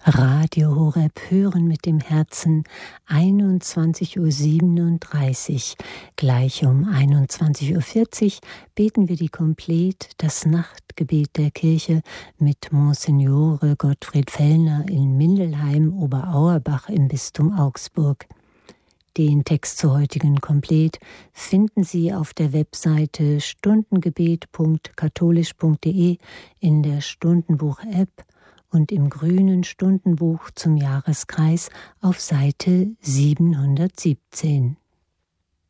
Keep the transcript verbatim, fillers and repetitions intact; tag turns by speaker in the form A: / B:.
A: Radio Horeb hören mit dem Herzen, einundzwanzig Uhr siebenunddreißig. Gleich um einundzwanzig Uhr vierzig beten wir die Komplet, das Nachtgebet der Kirche mit Monsignore Gottfried Fellner in Mindelheim, Oberauerbach im Bistum Augsburg. Den Text zur heutigen Komplet finden Sie auf der Webseite stundengebet punkt katholisch punkt de in der Stundenbuch-App und im grünen Stundenbuch zum Jahreskreis auf Seite siebenhundertsiebzehn.